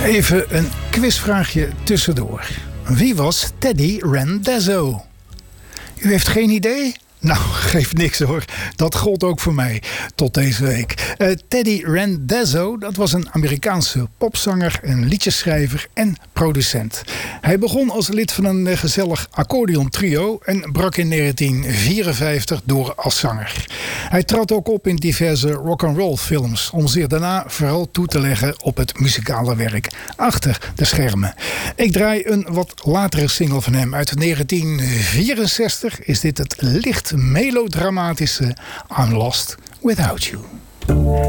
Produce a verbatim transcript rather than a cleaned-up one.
Even een quizvraagje tussendoor. Wie was Teddy Randazzo? U heeft geen idee? Nou, geeft niks hoor. Dat gold ook voor mij tot deze week. Uh, Teddy Randazzo, dat was een Amerikaanse popzanger, een liedjeschrijver en producent. Hij begon als lid van een gezellig accordeontrio en brak in negentien vierenvijftig door als zanger. Hij trad ook op in diverse rock'n'roll films, om zich daarna vooral toe te leggen op het muzikale werk achter de schermen. Ik draai een wat latere single van hem uit negentien vierenzestig. Is dit het licht melodramatische I'm Lost Without You.